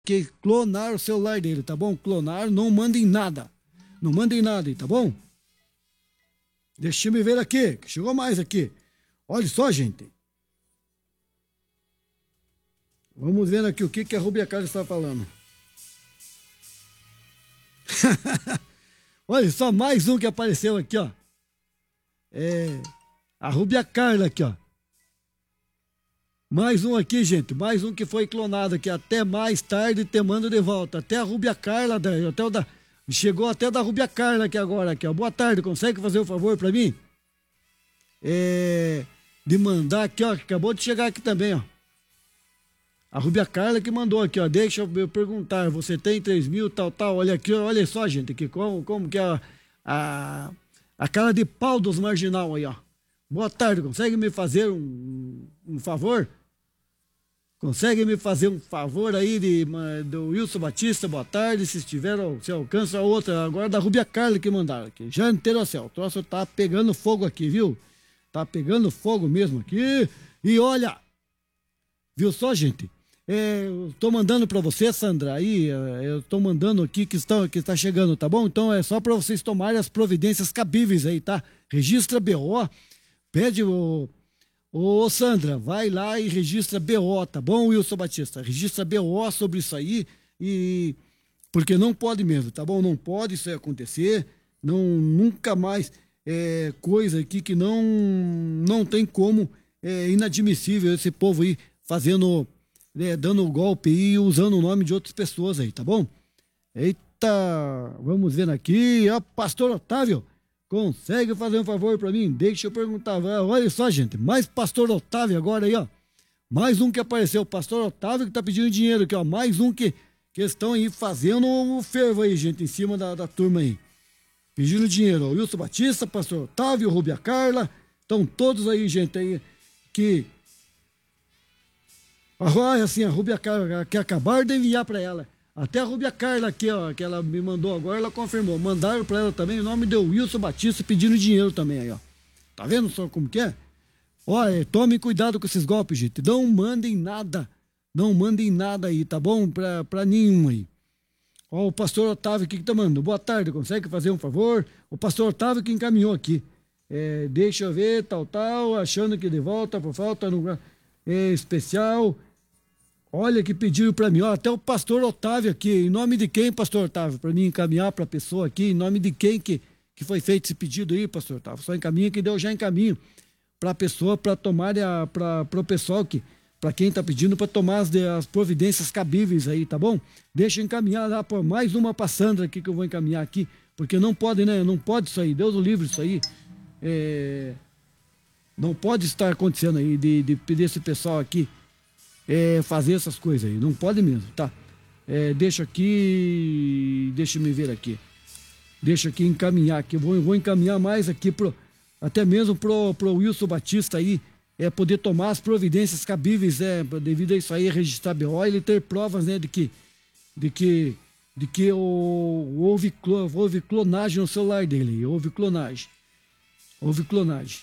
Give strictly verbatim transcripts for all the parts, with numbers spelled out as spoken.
que clonar o celular dele, tá bom? Clonar, não mandem nada. Não mandem nada aí, tá bom? Deixa eu me ver aqui, que chegou mais aqui. Olha só, gente. Vamos ver aqui o que, que a Rubia Carla está falando. Olha só, mais um que apareceu aqui, ó. É a Rubia Carla aqui, ó. Mais um aqui, gente. Mais um que foi clonado aqui. Até mais tarde te mando de volta. Até a Rubia Carla, até o da, chegou até da Rubia Carla aqui agora. Aqui, ó. Boa tarde, consegue fazer um favor pra mim? É, de mandar aqui, ó. Acabou de chegar aqui também, ó. A Rubia Carla que mandou aqui, ó. Deixa eu perguntar. Você tem três mil, tal, tal. Olha aqui, olha só, gente. Aqui, como, como que é a, a, a cara de pau dos marginal aí, ó. Boa tarde, consegue me fazer um, um favor? Consegue me fazer um favor aí de, do Wilson Batista? Boa tarde, se estiver, se alcança a outra. Agora da Rubia Carla que mandaram aqui. Já inteiro céu. O troço tá pegando fogo aqui, viu? Tá pegando fogo mesmo aqui. E olha, viu só, gente? É, eu tô mandando para você, Sandra, aí, eu tô mandando aqui que está, que está chegando, tá bom? Então é só para vocês tomarem as providências cabíveis aí, tá? Registra B O, pede o... Ô, Sandra, vai lá e registra B O, tá bom, Wilson Batista? Registra B O sobre isso aí, e porque não pode mesmo, tá bom? Não pode isso aí acontecer, não, nunca mais, é coisa aqui que não, não tem como, é inadmissível esse povo aí fazendo, é, dando golpe e usando o nome de outras pessoas aí, tá bom? Eita, vamos ver aqui, ó, Pastor Otávio. Consegue fazer um favor pra mim? Deixa eu perguntar. Olha só, gente, mais Pastor Otávio agora aí, ó. Mais um que apareceu, Pastor Otávio que tá pedindo dinheiro aqui, ó. Mais um que, que estão aí fazendo um fervo aí, gente, em cima da, da turma aí. Pedindo dinheiro, ó. Wilson Batista, Pastor Otávio, Rubia Carla. Estão todos aí, gente, aí que... Olha assim, a Rubia Carla que acabaram de enviar pra ela. Até a Rubia Carla aqui, ó, que ela me mandou agora, ela confirmou. Mandaram pra ela também o nome do Wilson Batista pedindo dinheiro também aí, ó. Tá vendo só como que é? Olha, tomem cuidado com esses golpes, gente. Não mandem nada. Não mandem nada aí, tá bom? Pra, pra nenhum aí. Ó, o pastor Otávio aqui que tá mandando. Boa tarde, consegue fazer um favor? O pastor Otávio que encaminhou aqui. É, deixa eu ver, tal, tal, achando que de volta por falta no é, especial... Olha que pediram para mim, ó, até o pastor Otávio aqui, em nome de quem, pastor Otávio? Para mim encaminhar para a pessoa aqui, em nome de quem que, que foi feito esse pedido aí, pastor Otávio? Só encaminha que deu já encaminho para a pessoa, para tomar, para o pessoal que, para quem está pedindo, para tomar as, as providências cabíveis aí, tá bom? Deixa eu encaminhar lá por mais uma para Sandra aqui que eu vou encaminhar aqui, porque não pode, né? Não pode isso aí, Deus o livre isso aí. É, não pode estar acontecendo aí de, de pedir esse pessoal aqui. É, fazer essas coisas aí, não pode mesmo, tá? É, deixa aqui, deixa eu me ver aqui, deixa aqui encaminhar aqui, vou, vou encaminhar mais aqui pro, até mesmo pro, pro Wilson Batista aí, é poder tomar as providências cabíveis, é, devido a isso aí, registrar B O, ele ter provas, né, de que, de que, de que o, houve, houve clonagem no celular dele, houve clonagem, houve clonagem.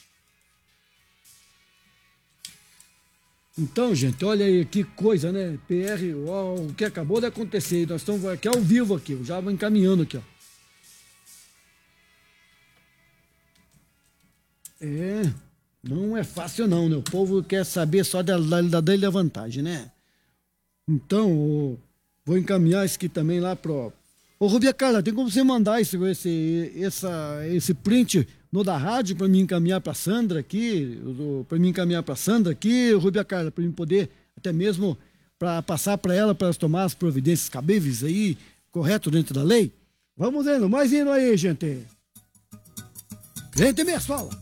Então, gente, olha aí que coisa, né? P R, ó, o que acabou de acontecer. Nós estamos aqui ao vivo aqui, eu já vou encaminhando aqui, ó. É, não é fácil não, né? O povo quer saber só da, da, da, da vantagem, né? Então, ó, vou encaminhar isso aqui também lá pro... Ô, Rubia Carla, tem como você mandar esse, esse, essa, esse print no da rádio para mim encaminhar para Sandra aqui, para mim encaminhar para Sandra aqui, Rubia Carla, para mim poder até mesmo para passar para ela, para elas tomar as providências cabíveis aí, correto dentro da lei? Vamos vendo, mais indo aí, gente. Gente, minha escola.